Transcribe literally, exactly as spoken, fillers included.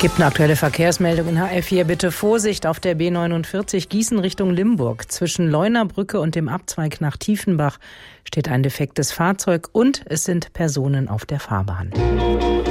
Gibt eine aktuelle Verkehrsmeldung in H R vier. Bitte Vorsicht auf der B neunundvierzig Gießen Richtung Limburg. Zwischen Leunabrücke und dem Abzweig nach Tiefenbach steht ein defektes Fahrzeug und es sind Personen auf der Fahrbahn.